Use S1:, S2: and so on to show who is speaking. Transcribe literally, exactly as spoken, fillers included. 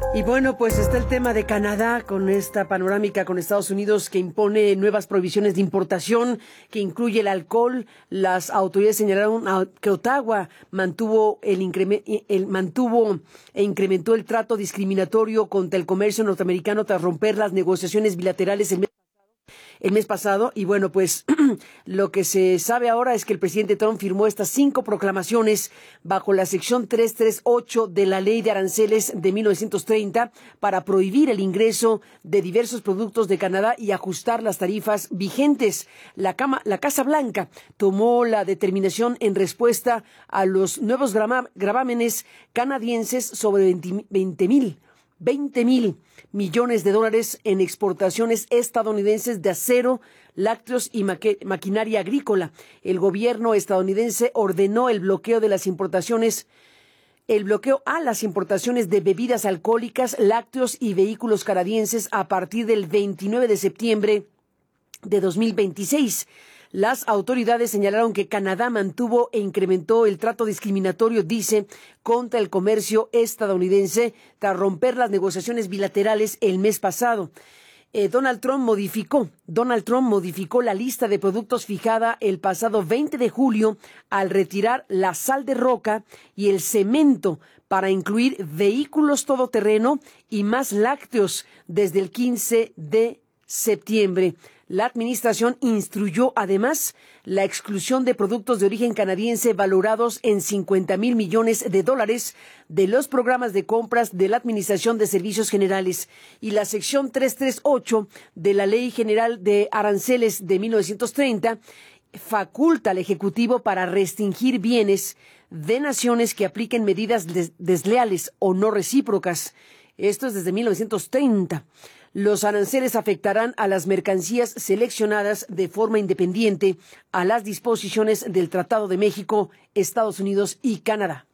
S1: Y bueno, pues está el tema de Canadá con esta panorámica con Estados Unidos que impone nuevas prohibiciones de importación que incluye el alcohol. Las autoridades señalaron que Ottawa mantuvo el, el mantuvo e incrementó el trato discriminatorio contra el comercio norteamericano tras romper las negociaciones bilaterales el mes el mes pasado. Y bueno, pues lo que se sabe ahora es que el presidente Trump firmó estas cinco proclamaciones bajo la sección trescientos treinta y ocho de la Ley de Aranceles de mil novecientos treinta para prohibir el ingreso de diversos productos de Canadá y ajustar las tarifas vigentes. La, Cama, la Casa Blanca tomó la determinación en respuesta a los nuevos gravámenes canadienses sobre veinte mil veinte mil millones de dólares en exportaciones estadounidenses de acero, lácteos y maquinaria agrícola. El gobierno estadounidense ordenó el bloqueo de las importaciones, el bloqueo a las importaciones de bebidas alcohólicas, lácteos y vehículos canadienses a partir del veintinueve de septiembre de dos mil veintiséis. Las autoridades señalaron que Canadá mantuvo e incrementó el trato discriminatorio, dice, contra el comercio estadounidense tras romper las negociaciones bilaterales el mes pasado. Eh, Donald Trump modificó, Donald Trump modificó la lista de productos fijada el pasado veinte de julio al retirar la sal de roca y el cemento para incluir vehículos todoterreno y más lácteos desde el quince de septiembre. La administración instruyó además la exclusión de productos de origen canadiense valorados en cincuenta mil millones de dólares de los programas de compras de la Administración de Servicios Generales, y la sección trescientos treinta y ocho de la Ley General de Aranceles de mil novecientos treinta faculta al Ejecutivo para restringir bienes de naciones que apliquen medidas des- desleales o no recíprocas. Esto es desde mil novecientos treinta. Los aranceles afectarán a las mercancías seleccionadas de forma independiente a las disposiciones del Tratado de México, Estados Unidos y Canadá.